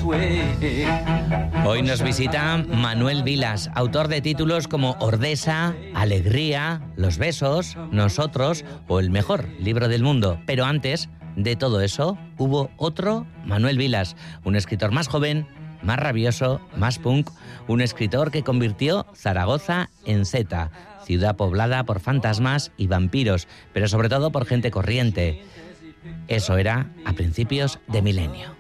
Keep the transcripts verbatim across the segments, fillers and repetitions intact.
Hoy nos visita Manuel Vilas, autor de títulos como Ordesa, Alegría, Los besos, Nosotros o El mejor libro del mundo. Pero antes de todo eso, hubo otro Manuel Vilas, un escritor más joven, más rabioso, más punk, un escritor que convirtió Zaragoza en Zeta, ciudad poblada por fantasmas y vampiros, pero sobre todo por gente corriente. Eso era a principios de milenio.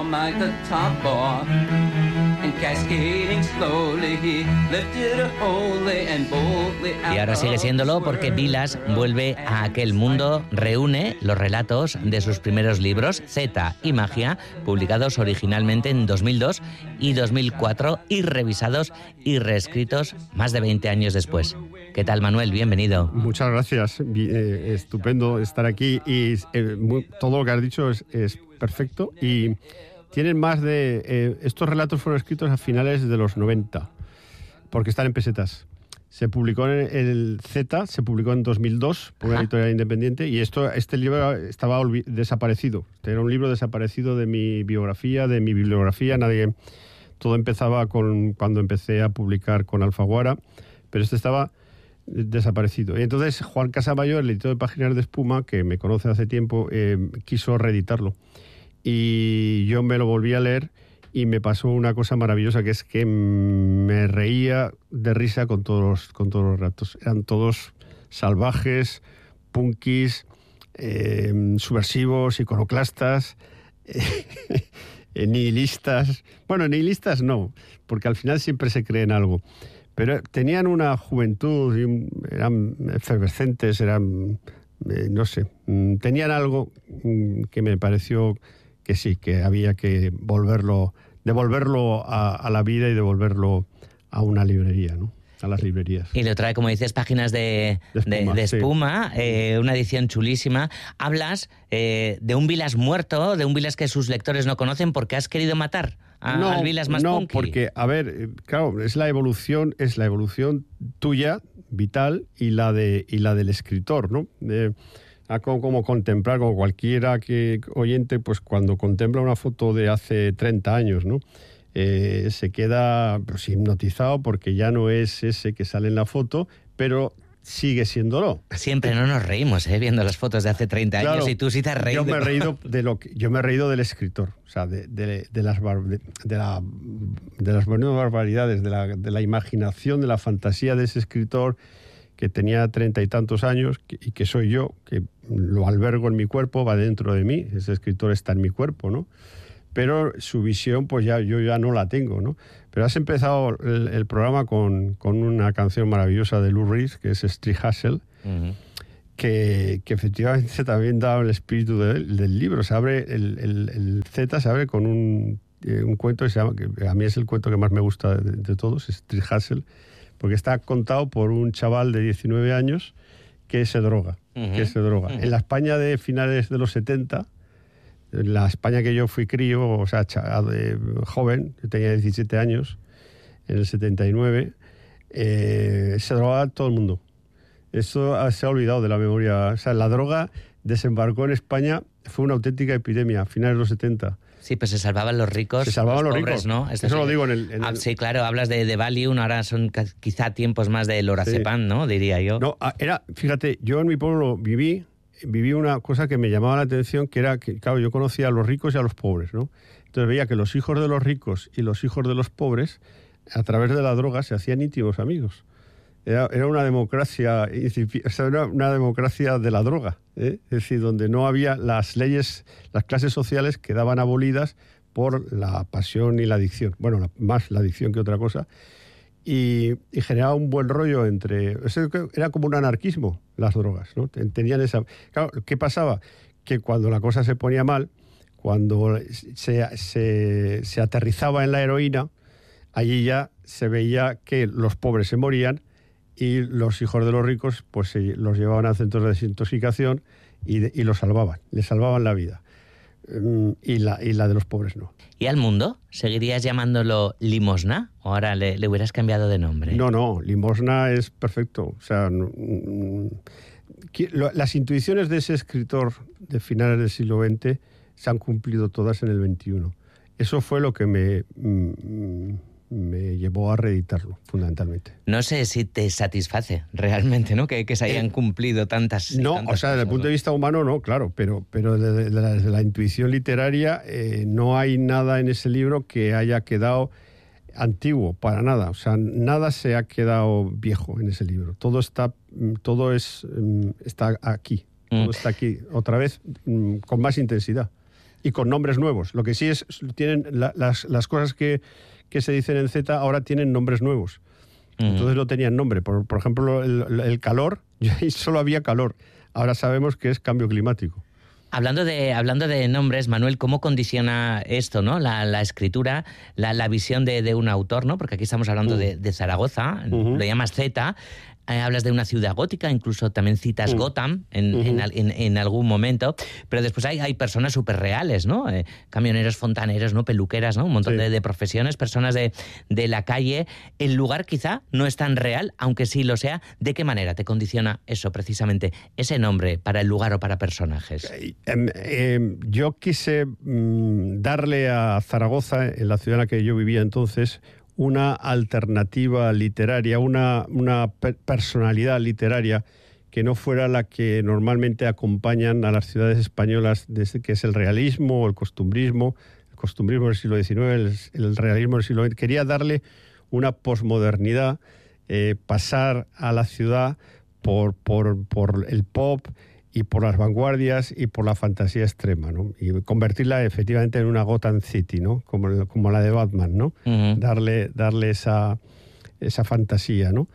Y ahora sigue siéndolo porque Vilas vuelve a aquel mundo, reúne los relatos de sus primeros libros, Zeta y Magia, publicados originalmente en dos mil dos y dos mil cuatro y revisados y reescritos más de veinte años después. ¿Qué tal, Manuel? Bienvenido. Muchas gracias. Eh, estupendo estar aquí y eh, muy, todo lo que has dicho es, es perfecto y tienen más de... Eh, estos relatos fueron escritos a finales de los noventa porque están en pesetas. Se publicó en el Z, se publicó en dos mil dos por una Ajá. editorial independiente y esto, este libro estaba olvi- desaparecido. Este era un libro desaparecido de mi biografía, de mi bibliografía. Nadie, todo empezaba con cuando empecé a publicar con Alfaguara, pero este estaba desaparecido. Y entonces Juan Casamayor, el editor de Páginas de Espuma, que me conoce hace tiempo, eh, quiso reeditarlo. Y yo me lo volví a leer y me pasó una cosa maravillosa, que es que me reía de risa con todos los, con todos los relatos. Eran todos salvajes, punkis, eh, subversivos, iconoclastas, eh, nihilistas. Bueno, nihilistas no, porque al final siempre se cree en algo. Pero tenían una juventud, y un, eran efervescentes, eran, eh, no sé, tenían algo que me pareció que sí, que había que volverlo, devolverlo a, a la vida y devolverlo a una librería, ¿no? A las librerías. Y lo trae, como dices, Páginas de, de espuma, de, de espuma sí. eh, una edición chulísima. Hablas eh, de un Vilas muerto, de un Vilas que sus lectores no conocen porque has querido matar a, no, al Vilas más no, punky. Porque, a ver, claro, es la evolución, es la evolución tuya, vital, y la de y la del escritor, ¿no? De, a como, como contemplar, como cualquiera que oyente, pues cuando contempla una foto de hace treinta años, ¿no? Eh, se queda pues, hipnotizado porque ya no es ese que sale en la foto, pero sigue siéndolo. Siempre no nos reímos, ¿eh? Viendo las fotos de hace treinta claro, años y tú sí te has reído. Yo me he reído de lo que, yo me he reído del escritor, o sea, de, de, de las bar, de, de la de las barbaridades, de la, de la imaginación, de la fantasía de ese escritor que tenía treinta y tantos años que, y que soy yo, que lo albergo en mi cuerpo, va dentro de mí, ese escritor está en mi cuerpo, ¿no? Pero su visión, pues ya yo ya no la tengo, ¿no? Pero has empezado el, el programa con, con una canción maravillosa de Lou Reed, que es Street Hustle, uh-huh. que, que efectivamente también da el espíritu de, del libro. Se abre, el, el, el Z se abre con un, eh, un cuento que se llama, que a mí es el cuento que más me gusta de, de todos, Street Hustle, porque está contado por un chaval de diecinueve años que se droga, uh-huh. que se droga. Uh-huh. En la España de finales de los setenta, en la España que yo fui crío, o sea, de joven, yo tenía diecisiete años, en el setenta y nueve, eh, se drogaba todo el mundo. Eso se ha olvidado de la memoria. O sea, la droga desembarcó en España, fue una auténtica epidemia a finales de los setenta. Sí, pues se salvaban los ricos. Se salvaban los, los pobres, ricos, ¿no? Esto Eso sí. lo digo en el, en ah, el... Sí, claro, hablas de, de Valium, ahora son quizá tiempos más de lorazepam, sí. ¿no? Diría yo. No, era, fíjate, yo en mi pueblo viví, viví una cosa que me llamaba la atención, que era que, claro, yo conocía a los ricos y a los pobres, ¿no? Entonces veía que los hijos de los ricos y los hijos de los pobres, a través de la droga, se hacían íntimos amigos. Era, era una democracia, o sea, era una democracia de la droga, ¿eh? Es decir, donde no había las leyes, las clases sociales quedaban abolidas por la pasión y la adicción. Bueno, la, más la adicción que otra cosa. Y, y generaba un buen rollo entre... Era como un anarquismo, las drogas, ¿no? Tenían esa... Claro, ¿qué pasaba? Que cuando la cosa se ponía mal, cuando se, se, se aterrizaba en la heroína, allí ya se veía que los pobres se morían y los hijos de los ricos pues se, los llevaban a centros de desintoxicación y, de, y los salvaban, les salvaban la vida. Y la, y la de los pobres no. ¿Y al mundo? ¿Seguirías llamándolo limosna? ¿O ahora le, le hubieras cambiado de nombre? No, no, limosna es perfecto. O sea, no, no, las intuiciones de ese escritor de finales del siglo veinte se han cumplido todas en el veintiuno. eso fue lo que me, me llevó a reeditarlo, fundamentalmente. No sé si te satisface realmente, ¿no? Que, que se hayan eh, cumplido tantas No, tantas o sea, desde el punto ¿no? de vista humano no, claro, pero, pero desde, desde, la, desde la intuición literaria eh, no hay nada en ese libro que haya quedado antiguo, para nada. O sea, nada se ha quedado viejo en ese libro. Todo está, todo es, está aquí. Todo mm. está aquí otra vez con más intensidad y con nombres nuevos. Lo que sí es, tienen la, las, las cosas que, que se dicen en Z ahora tienen nombres nuevos. Mm. Entonces no tenían nombre. Por, por ejemplo, el, el calor, ahí solo había calor. Ahora sabemos que es cambio climático. Hablando de, hablando de nombres, Manuel, ¿cómo condiciona esto, ¿no? La, la escritura, la, la visión de, de un autor, ¿no? Porque aquí estamos hablando uh. de, de Zaragoza, uh-huh. lo llamas Z, eh, hablas de una ciudad gótica, incluso también citas uh. Gotham en, uh-huh. en, en, en algún momento, pero después hay, hay personas súper reales, ¿no? Eh, camioneros, fontaneros, ¿no? Peluqueras, ¿no? Un montón sí. de, de profesiones, personas de, de la calle. El lugar quizá no es tan real, aunque sí lo sea. ¿De qué manera te condiciona eso, precisamente, ese nombre para el lugar o para personajes? Eh, eh, yo quise mm, darle a Zaragoza, en la ciudad en la que yo vivía entonces, una alternativa literaria, una, una per- personalidad literaria que no fuera la que normalmente acompañan a las ciudades españolas, desde que es el realismo o el costumbrismo, el costumbrismo del siglo diecinueve, el, el realismo del siglo veinte. Quería darle una posmodernidad, eh, pasar a la ciudad por, por, por el pop y por las vanguardias y por la fantasía extrema, ¿no? Y convertirla efectivamente en una Gotham City, ¿no? Como, como la de Batman, ¿no? Uh-huh. Darle, darle esa, esa fantasía, ¿no?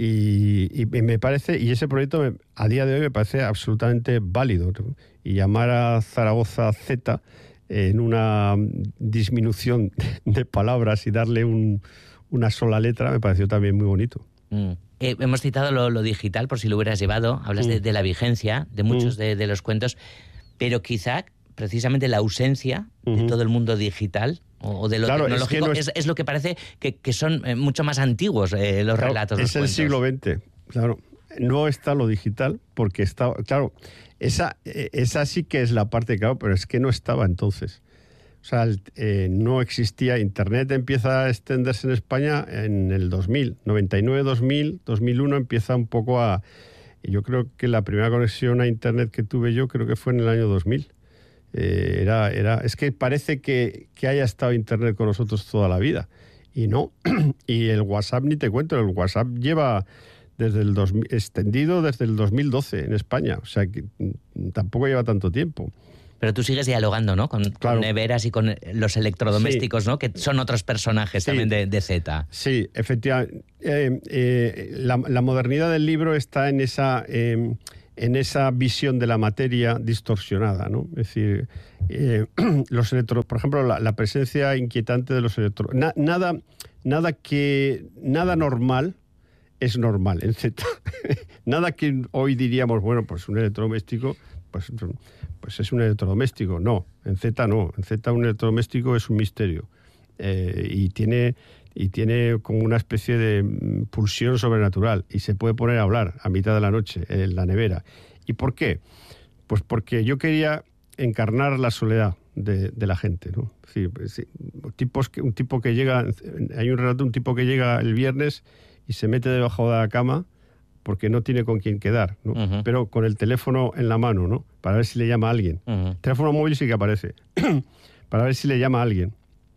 Y, y me parece, y ese proyecto me, a día de hoy me parece absolutamente válido, ¿no? Y llamar a Zaragoza Z en una disminución de palabras y darle un, una sola letra me pareció también muy bonito. Mm. Eh, hemos citado lo, lo digital, por si lo hubieras llevado. Hablas mm. de, de la vigencia de muchos mm. de, de los cuentos, pero quizá precisamente la ausencia mm-hmm. de todo el mundo digital o, o de lo claro, tecnológico es, que no es... Es, es lo que parece que, que son eh, mucho más antiguos eh, los claro, relatos. Es los el siglo veinte, claro. No está lo digital porque está... Claro, esa, esa sí que es la parte, claro, pero es que no estaba entonces. O sea, eh, no existía. Internet empieza a extenderse en España en el dos mil, noventa y nueve, dos mil, dos mil uno empieza un poco a... Yo creo que la primera conexión a Internet que tuve yo creo que fue en el año dos mil. Eh, era, era, es que parece que, que haya estado Internet con nosotros toda la vida. Y no. Y el WhatsApp ni te cuento. El WhatsApp lleva desde el dos mil, extendido desde el dos mil doce en España. O sea, que tampoco lleva tanto tiempo. Pero tú sigues dialogando, ¿no? Con, claro. con neveras y con los electrodomésticos, sí. ¿no? Que son otros personajes sí. también de, de Z. Sí, efectivamente. Eh, eh, la, la modernidad del libro está en esa, eh, en esa visión de la materia distorsionada, ¿no? Es decir, eh, los electro, por ejemplo, la, la presencia inquietante de los electrodomésticos. Na, nada, nada que nada normal es normal en Z. Nada que hoy diríamos, bueno, pues un electrodoméstico, pues, pues es un electrodoméstico. No, en Z no. En Z un electrodoméstico es un misterio. Eh, y tiene y tiene como una especie de pulsión sobrenatural y se puede poner a hablar a mitad de la noche en la nevera. ¿Y por qué? Pues porque yo quería encarnar la soledad de, de la gente, ¿no? Sí, sí, tipos que, un tipo que llega, hay un relato de un tipo que llega el viernes y se mete debajo de la cama porque no tiene con quién quedar, ¿no? Uh-huh. Pero con el teléfono en la mano, ¿no? Para ver si le llama a alguien. Uh-huh. Teléfono móvil sí que aparece. Para ver si le llama a alguien.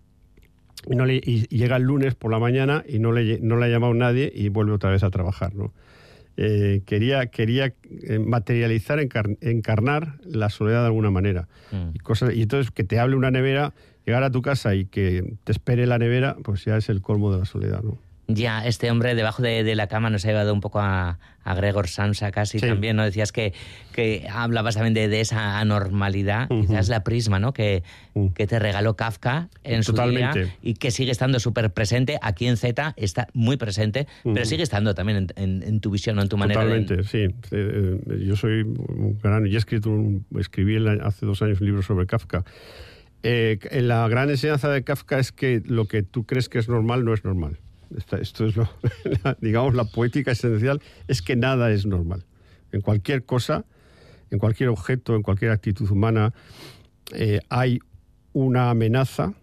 Y, no le, y llega el lunes por la mañana y no le, no le ha llamado nadie y vuelve otra vez a trabajar, ¿no? Eh, quería quería materializar, encar, encarnar la soledad de alguna manera. Uh-huh. Y, cosas, y entonces que te hable una nevera, llegar a tu casa y que te espere la nevera, pues ya es el colmo de la soledad, ¿no? Ya, este hombre debajo de, de la cama nos ha llevado un poco a, a Gregor Samsa casi sí. también, ¿no? Decías que, que hablabas también de, de esa anormalidad, uh-huh. quizás la prisma, ¿no? Que, uh-huh. que te regaló Kafka en Totalmente. Su día y que sigue estando súper presente. Aquí en Z está muy presente, uh-huh. pero sigue estando también en, en, en tu visión, ¿no? En tu manera Totalmente, de... sí. Eh, yo soy un gran... Yo he escrito un, escribí hace dos años un libro sobre Kafka. Eh, la gran enseñanza de Kafka es que lo que tú crees que es normal no es normal. Esta, esto es lo, la, digamos, la poética esencial, es que nada es normal. En cualquier cosa, en cualquier objeto, en cualquier actitud humana, eh, hay una amenaza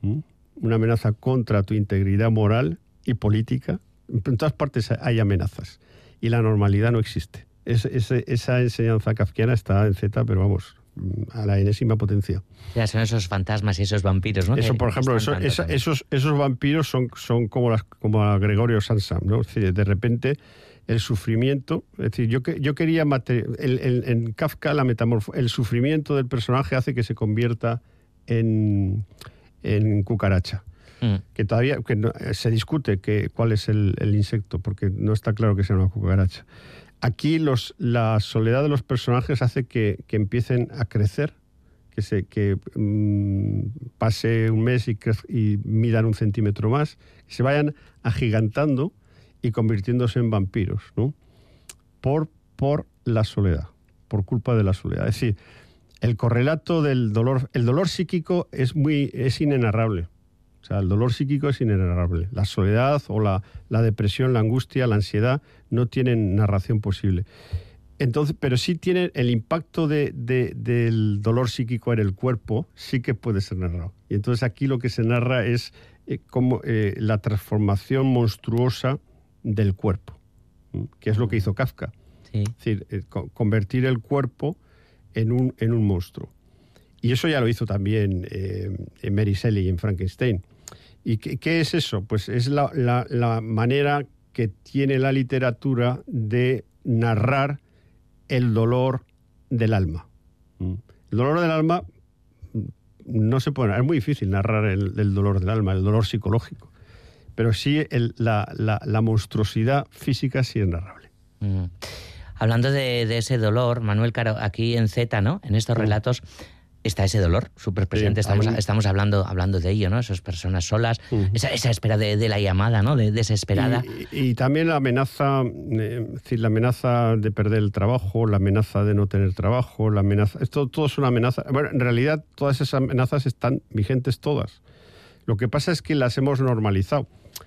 ¿Mm? Una amenaza contra tu integridad moral y política. En todas partes hay amenazas y la normalidad no existe. Es, es, esa enseñanza kafkiana está en Z, pero vamos, a la enésima potencia. Ya son esos fantasmas y esos vampiros, ¿no? Eso, por ejemplo, eso, esa, esos, esos vampiros son, son como, las, como a Gregorio Samsa, ¿no? Es decir, de repente el sufrimiento, es decir, yo, yo quería mater, el, el, en Kafka la metamorfo, el sufrimiento del personaje hace que se convierta en, en cucaracha. Mm. Que todavía que no, se discute que, cuál es el, el insecto, porque no está claro que sea una cucaracha. Aquí los, la soledad de los personajes hace que, que empiecen a crecer, que, se, que mmm, pase un mes y, y midan un centímetro más, y se vayan agigantando y convirtiéndose en vampiros, ¿no? Por, por la soledad, por culpa de la soledad. Es decir, el correlato del dolor, el dolor psíquico es, muy, es inenarrable. O sea, el dolor psíquico es inenarrable. La soledad o la, la depresión, la angustia, la ansiedad no tienen narración posible. Entonces, pero sí tienen el impacto de, de, del dolor psíquico en el cuerpo, sí que puede ser narrado. Y entonces aquí lo que se narra es eh, como eh, la transformación monstruosa del cuerpo, ¿sí? Que es lo que hizo Kafka. Sí. Es decir, eh, co- convertir el cuerpo en un, en un monstruo. Y eso ya lo hizo también eh, en Mary Shelley y en Frankenstein. ¿Y qué, qué es eso? Pues es la, la, la manera que tiene la literatura de narrar el dolor del alma. El dolor del alma no se puede, es muy difícil narrar el, el dolor del alma, el dolor psicológico. Pero sí el, la, la, la monstruosidad física sí es narrable. Mm. Hablando de, de ese dolor, Manuel Caro, aquí en Z, ¿no? En estos relatos está ese dolor súper presente. Sí, estamos, hay... estamos hablando, hablando de ello, ¿no? Esas personas solas, uh-huh. esa, esa espera de, de la llamada, ¿no? De, desesperada. Y, y también la amenaza, eh, es decir, la amenaza de perder el trabajo, la amenaza de no tener trabajo, la amenaza... Esto todo es una amenaza. Bueno, en realidad todas esas amenazas están vigentes todas. Lo que pasa es que las hemos normalizado.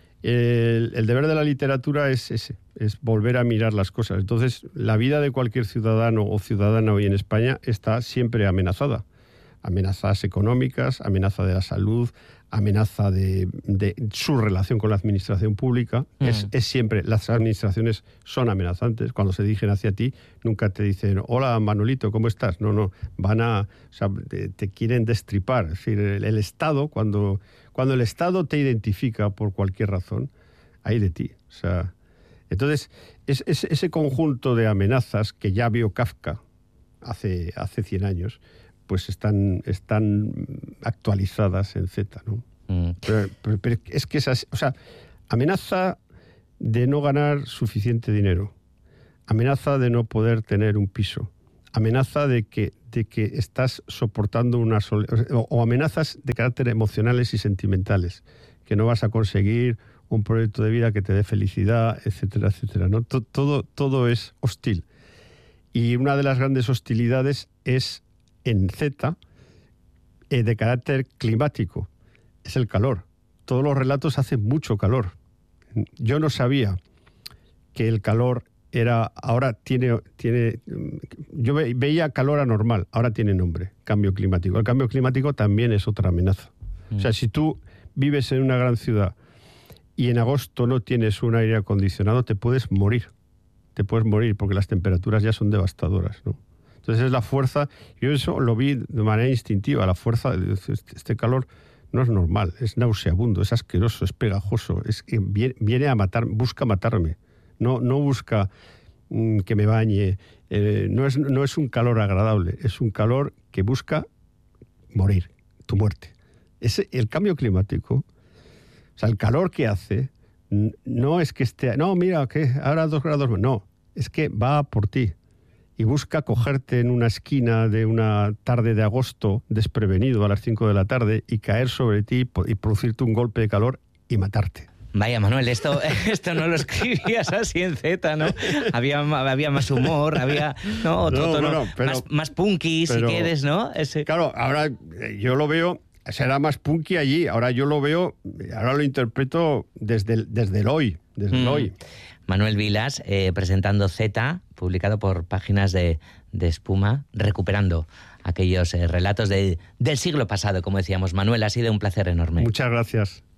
El, el deber de la literatura es ese, es volver a mirar las cosas. Entonces, la vida de cualquier ciudadano o ciudadana hoy en España está siempre amenazada. Amenazas económicas, amenaza de la salud, amenaza de, de su relación con la administración pública. Mm. Es, es siempre, las administraciones son amenazantes. Cuando se dirigen hacia ti, nunca te dicen, hola Manolito, ¿cómo estás? No, no, van a, o sea, te, te quieren destripar. Es decir, el, el Estado, cuando, cuando el Estado te identifica por cualquier razón, hay de ti. O sea, entonces, es, es, ese conjunto de amenazas que ya vio Kafka hace, hace cien años, pues están, están actualizadas en Z, ¿no? Mm. Pero, pero, pero es que esas, o sea, amenaza de no ganar suficiente dinero, amenaza de no poder tener un piso, amenaza de que, de que estás soportando una soledad, o, o amenazas de carácter emocionales y sentimentales, que no vas a conseguir un proyecto de vida que te dé felicidad, etcétera, etcétera, ¿no? Todo, todo, todo es hostil. Y una de las grandes hostilidades es en Z, eh, de carácter climático, es el calor. Todos los relatos hacen mucho calor. Yo no sabía que el calor era, ahora tiene, tiene yo ve, veía calor anormal, ahora tiene nombre, cambio climático. El cambio climático también es otra amenaza. Mm. O sea, si tú vives en una gran ciudad y en agosto no tienes un aire acondicionado, te puedes morir. Te puedes morir porque las temperaturas ya son devastadoras, ¿no? Entonces es la fuerza, yo eso lo vi de manera instintiva, la fuerza, este calor no es normal, es nauseabundo, es asqueroso, es pegajoso, es que viene, viene a matar, busca matarme, no, no busca mm, que me bañe, eh, no, es, no es un calor agradable, es un calor que busca morir, tu muerte. Ese, el cambio climático, o sea, el calor que hace, no es que esté, no, mira, que ahora dos grados, no, es que va por ti. Y busca cogerte en una esquina de una tarde de agosto desprevenido a las cinco de la tarde y caer sobre ti y producirte un golpe de calor y matarte. Vaya, Manuel, esto, esto no lo escribías así en Z, ¿no? Había, había más humor, había ¿no? Otro no, tono, no, no, pero, más, más punky, pero, si quieres, ¿no? Ese... Claro, ahora yo lo veo, será más punky allí, ahora yo lo veo, ahora lo interpreto desde el, desde el hoy, desde mm. el hoy. Manuel Vilas, eh, presentando Z, publicado por Páginas de, de Espuma, recuperando aquellos eh, relatos de, del siglo pasado, como decíamos. Manuel, ha sido un placer enorme. Muchas gracias.